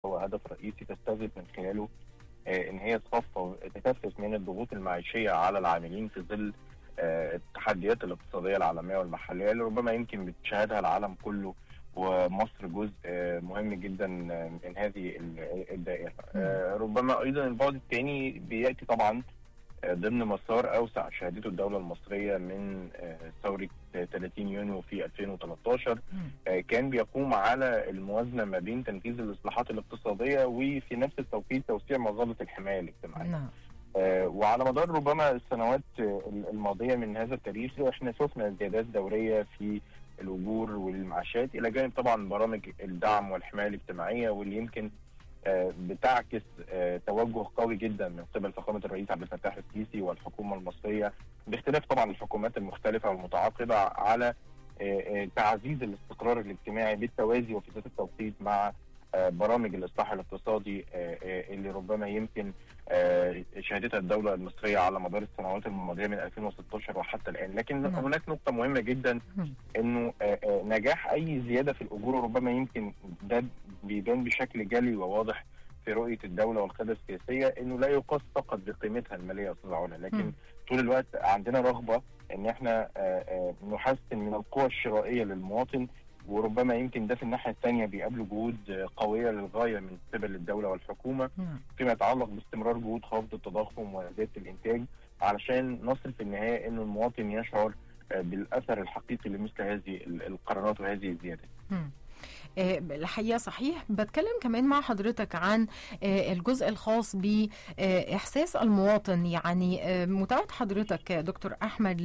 هو هدف رئيسي تستهدف من خلاله ان هي تخفف من الضغوط المعيشيه على العاملين في ظل التحديات الاقتصاديه العالميه والمحليه اللي ربما يمكن بتشهدها العالم كله، ومصر جزء مهم جدا من هذه الدائره. ربما ايضا البعد الثاني بياتي طبعا ضمن مسار اوسع شهدته الدوله المصريه من ثوره 30 يونيو في 2013. كان بيقوم على الموازنه ما بين تنفيذ الاصلاحات الاقتصاديه وفي نفس التوقيت توسيع مظله الحمايه الاجتماعيه. وعلى مدار ربما السنوات الماضيه من هذا التاريخ احنا شفنا زيادات دوريه في الاجور والمعاشات، الى جانب طبعا برامج الدعم والحمايه الاجتماعيه واللي يمكن بتعكس توجه قوي جدا من قبل فخامه الرئيس عبد الفتاح السيسي والحكومه المصريه، باختلاف طبعا الحكومات المختلفه والمتعاقبه، على تعزيز الاستقرار الاجتماعي بالتوازي وفي ذات التوقيت مع برامج الاصلاح الاقتصادي اللي ربما يمكن شهدتها الدوله المصريه على مدار السنوات الماضيه من 2016 وحتى الان. لكن هناك نقطه مهمه جدا، انه نجاح اي زياده في الاجور ربما يمكن ده بيبان بشكل جلي وواضح في رؤيه الدوله والقياده السياسيه، انه لا يقاس فقط بقيمتها الماليه يا استاذ علا، لكن طول الوقت عندنا رغبه ان احنا نحسن من القوى الشرائيه للمواطن، وربما يمكن ده في الناحيه الثانيه بيقابله جهود قويه للغايه من قبل الدوله والحكومه فيما يتعلق باستمرار جهود خفض التضخم وزياده الانتاج، علشان نصل في النهايه انه المواطن يشعر بالاثر الحقيقي لمثل هذه القرارات وهذه الزيادات. الحقيقة صحيح. بتكلم كمان مع حضرتك عن الجزء الخاص بإحساس المواطن، يعني متابعة حضرتك دكتور أحمد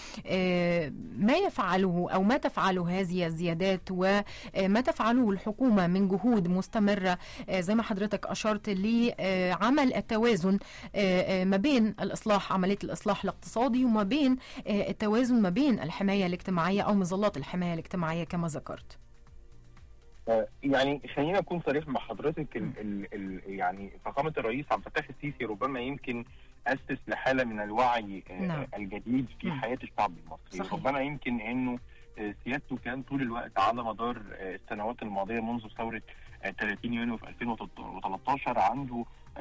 لما يفعله أو ما تفعله هذه الزيادات وما تفعله الحكومة من جهود مستمرة زي ما حضرتك أشرت لعمل التوازن ما بين الإصلاح، عملية الإصلاح الاقتصادي، وما بين التوازن ما بين الحماية الاجتماعية أو مظلات الحماية الاجتماعية كما ذكرت. يعني خلينا اكون صريح مع حضرتك، يعني فخامه الرئيس عبد الفتاح السيسي ربما يمكن اسس لحاله من الوعي الجديد في حياه الشعب المصري. صحيح. ربما يمكن انه سيادته كان طول الوقت على مدار السنوات الماضيه منذ ثوره 30 يونيو في 2013 عنده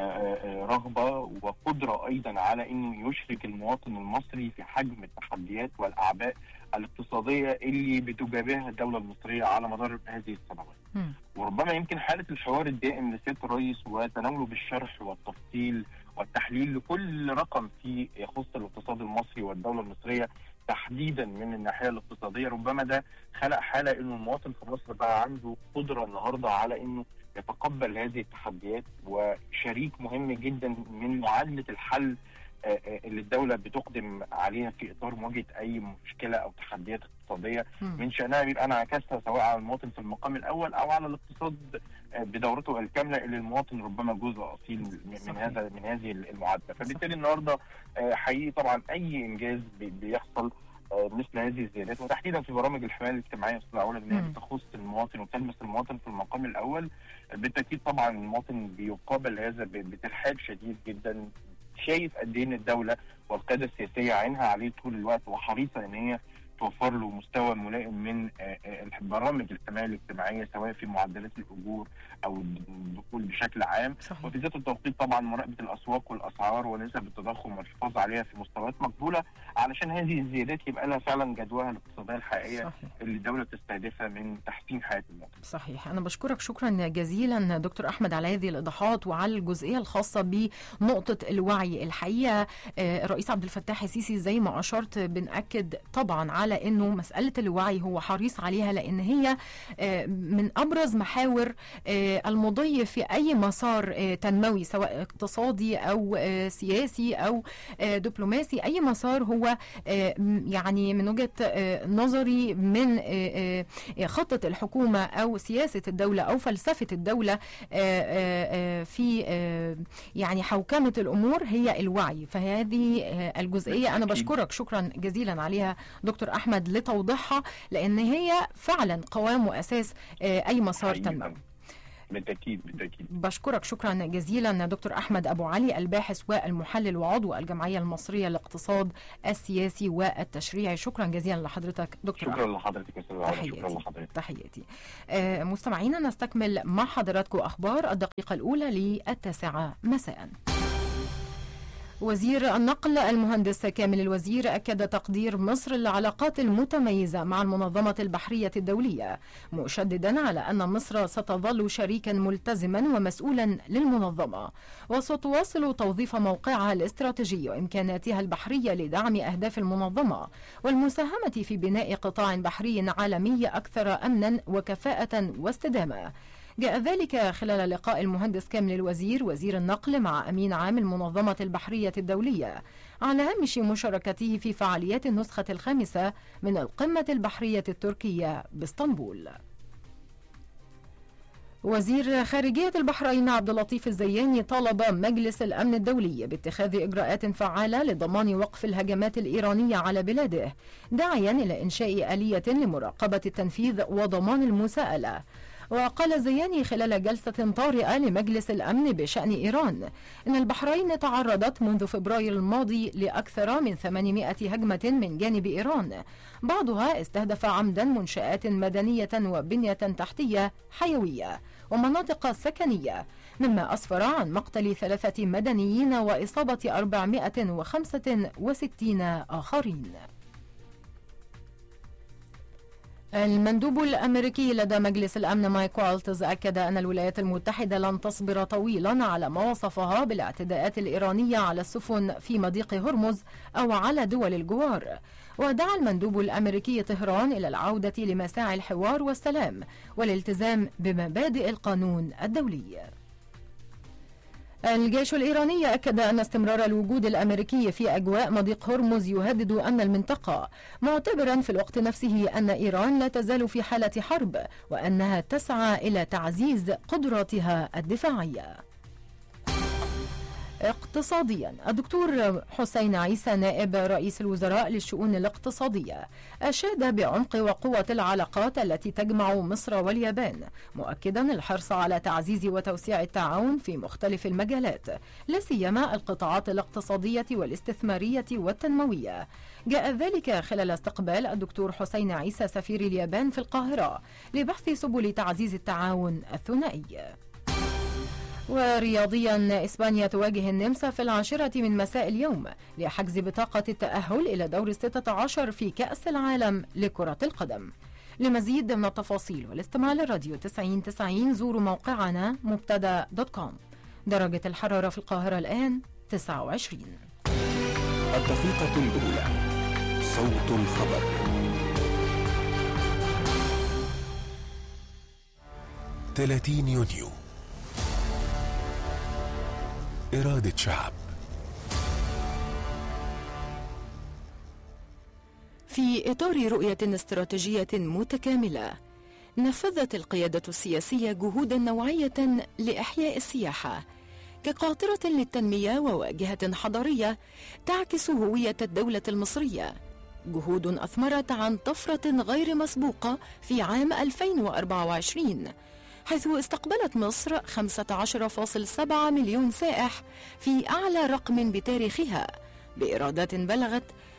رغبه وقدره ايضا على انه يشرك المواطن المصري في حجم التحديات والاعباء الاقتصاديه اللي بتجابهها الدوله المصريه على مدار هذه السنوات. وربما يمكن حاله الحوار الدائم لسياده الرئيس وتناوله بالشرح والتفصيل والتحليل لكل رقم في يخص الاقتصاد المصري والدوله المصريه تحديدا من الناحيه الاقتصاديه، ربما ده خلق حاله انه المواطن في مصر بقى عنده قدره النهارده على انه يتقبل هذه التحديات وشريك مهم جدا من معادله الحل اللي الدولة بتقدم عليها في إطار مواجهة أي مشكلة أو تحديات اقتصادية من شأنها يبقى انعكاسها سواء على المواطن في المقام الأول أو على الاقتصاد بدورته الكاملة اللي المواطن ربما جزء أصيل من هذه المعادلة. فبالتالي النهاردة حقيقي طبعا أي إنجاز بيحصل مثل هذه الزيادات وتحديدا في برامج الحمايه الاجتماعيه أولا ان هي بتخص المواطن وتلمس المواطن في المقام الاول، بالتاكيد طبعا المواطن بيقابل هذا بترحاب شديد جدا. شايف قد ايه ان الدوله والقياده السياسيه عينها عليه طول الوقت وحريصه ان هي توفر له مستوى ملائم من برامج الحمايه الاجتماعيه سواء في معدلات الاجور او الدخول بشكل عام. صحيح. وفي ذات التوقيت طبعا مراقبه الاسواق والاسعار ونسب التضخم والحفاظ عليها في مستويات مقبوله علشان هذه الزيادات يبقى لها فعلا جدواها الاقتصاديه الحقيقيه. صحيح. اللي الدوله تستهدفها من تحسين حياه المواطن. صحيح. انا بشكرك شكرا جزيلا دكتور احمد على هذه الايضاحات وعلى الجزئيه الخاصه بنقطه الوعي. الحقيقه الرئيس عبد الفتاح السيسي زي ما اشرت بنأكد طبعا على انه مساله الوعي هو حريص عليها، لان هي من ابرز محاور المضي في اي مسار تنموي سواء اقتصادي او سياسي او دبلوماسي. اي مسار هو يعني من وجهه نظري من خطه الحكومه او سياسه الدوله او فلسفه الدوله في يعني حوكمه الامور هي الوعي. فهذه الجزئيه انا بشكرك شكرا جزيلا عليها دكتور احمد لتوضيحها، لان هي فعلا قوام واساس اي مسار تنموي. بالتاكيد. بشكرك شكرا جزيلا دكتور احمد ابو علي، الباحث والمحلل وعضو الجمعيه المصريه للاقتصاد السياسي والتشريعي. شكرا جزيلا لحضرتك دكتور. شكرا لحضرتك يا استاذ. شكرا لحضرتك. تحياتي. مستمعينا نستكمل مع حضراتكم اخبار الدقيقه الاولى ل9 مساء. وزير النقل المهندس كامل الوزير أكد تقدير مصر للعلاقات المتميزة مع المنظمة البحرية الدولية، مشددا على أن مصر ستظل شريكا ملتزما ومسؤولا للمنظمة، وستواصل توظيف موقعها الاستراتيجي وإمكاناتها البحرية لدعم أهداف المنظمة والمساهمة في بناء قطاع بحري عالمي أكثر أمنا وكفاءة واستدامة. جاء ذلك خلال لقاء المهندس كامل الوزير وزير النقل مع أمين عام المنظمة البحرية الدولية على هامش مشاركته في فعاليات النسخة الخامسة من القمة البحرية التركية باسطنبول. وزير خارجية البحرين عبد اللطيف الزياني طالب مجلس الأمن الدولي باتخاذ إجراءات فعالة لضمان وقف الهجمات الإيرانية على بلاده، داعيا إلى إنشاء آلية لمراقبة التنفيذ وضمان المساءلة. وقال الزياني خلال جلسة طارئة لمجلس الأمن بشأن إيران إن البحرين تعرضت منذ فبراير الماضي لأكثر من 800 هجمة من جانب إيران، بعضها استهدف عمدا منشآت مدنية وبنية تحتية حيوية ومناطق سكنية، مما أسفر عن مقتل 3 مدنيين وإصابة 465 آخرين. المندوب الأمريكي لدى مجلس الأمن مايك والتز أكد أن الولايات المتحدة لن تصبر طويلا على ما وصفها بالاعتداءات الإيرانية على السفن في مضيق هرمز أو على دول الجوار. ودعا المندوب الأمريكي طهران إلى العودة لمساعي الحوار والسلام والالتزام بمبادئ القانون الدولي. الجيش الإيراني أكد أن استمرار الوجود الأمريكي في أجواء مضيق هرمز يهدد أمن المنطقة، معتبرا في الوقت نفسه أن إيران لا تزال في حالة حرب وأنها تسعى إلى تعزيز قدراتها الدفاعية. اقتصاديا، الدكتور حسين عيسى نائب رئيس الوزراء للشؤون الاقتصادية أشاد بعمق وقوة العلاقات التي تجمع مصر واليابان، مؤكدا الحرص على تعزيز وتوسيع التعاون في مختلف المجالات، لا سيما القطاعات الاقتصادية والاستثمارية والتنموية. جاء ذلك خلال استقبال الدكتور حسين عيسى سفير اليابان في القاهرة لبحث سبل تعزيز التعاون الثنائي. ورياضيا، إسبانيا تواجه النمسا في 10 من مساء اليوم لحجز بطاقة التأهل إلى دور 16 في كأس العالم لكرة القدم. لمزيد من التفاصيل والاستماع للراديو 9090 زوروا موقعنا مبتدا.com. درجة الحرارة في القاهرة الآن 29. الدقيقة الأولى، صوت الخبر. 30 يونيو، إرادة شعب. في إطار رؤية استراتيجية متكاملة، نفذت القيادة السياسية جهودا نوعية لإحياء السياحة كقاطرة للتنمية وواجهة حضارية تعكس هوية الدولة المصرية، جهود أثمرت عن طفرة غير مسبوقة في عام 2024، حيث استقبلت مصر 15.7 مليون سائح في أعلى رقم بتاريخها، بإيرادات بلغت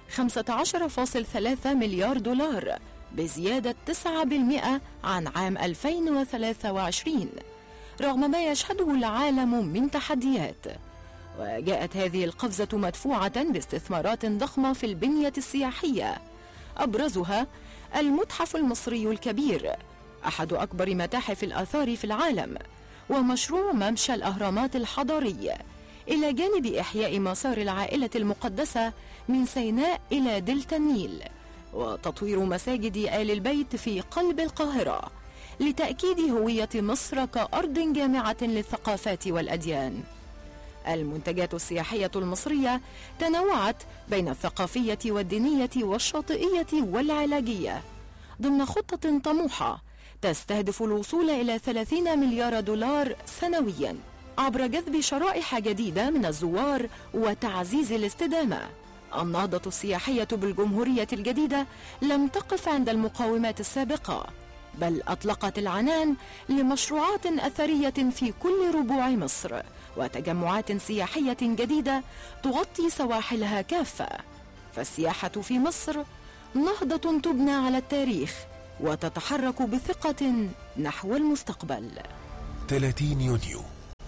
15.3 مليار دولار، بزيادة 9% عن عام 2023 رغم ما يشهده العالم من تحديات. وجاءت هذه القفزة مدفوعة باستثمارات ضخمة في البنية السياحية، أبرزها المتحف المصري الكبير، أحد أكبر متاحف الآثار في العالم، ومشروع ممشى الأهرامات الحضاري، إلى جانب إحياء مسار العائلة المقدسة من سيناء إلى دلتا النيل، وتطوير مساجد آل البيت في قلب القاهرة لتأكيد هوية مصر كأرض جامعة للثقافات والأديان. المنتجات السياحية المصرية تنوعت بين الثقافية والدينية والشاطئية والعلاجية ضمن خطة طموحة تستهدف الوصول إلى 30 مليار دولار سنوياً عبر جذب شرائح جديدة من الزوار وتعزيز الاستدامة. النهضة السياحية بالجمهورية الجديدة لم تقف عند المقومات السابقة، بل أطلقت العنان لمشروعات أثرية في كل ربوع مصر وتجمعات سياحية جديدة تغطي سواحلها كافة. فالسياحة في مصر نهضة تبنى على التاريخ وتتحرك بثقة نحو المستقبل. 30 يونيو،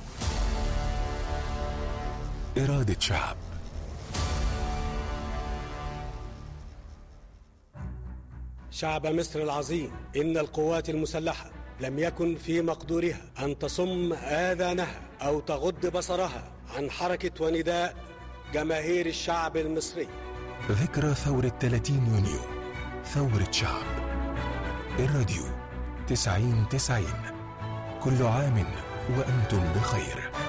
إرادة شعب. شعب مصر العظيم، إن القوات المسلحة لم يكن في مقدورها أن تصم آذانها أو تغض بصرها عن حركة ونداء جماهير الشعب المصري. ذكرى ثورة 30 يونيو، ثورة شعب. الراديو 90-90، كل عام وأنتم بخير.